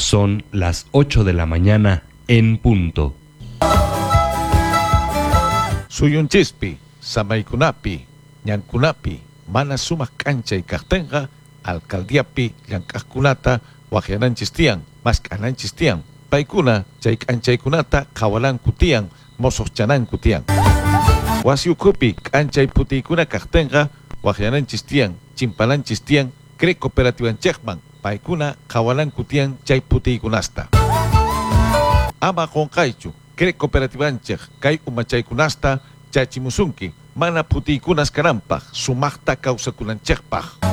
Son las 8 de la mañana en punto. Suyunchispi, samaykunapi, ñankunapi, mana sumak k'anchay kaqtinqa, alcaldiapi llank'aqkunata waqyananchis tiyan, mask'ananchis tiyan. Paykuna chay k'anchaykunata qhawalanku tiyan, mosoqchananku tiyan. Wasi ukhupi k'anchay putiykuna kaqtinqa waqyananchis tiyan, chimpalanchis tiyan, CREC cooperativanchikman, paykuna qhawalanku tiyan chay putiykunasta. Ama qonqaychu, CREC cooperativanchik kay umachaykunasta chachimusunki, mana putiykunas kananpaq, sumaqta kawsakunanchikpaq.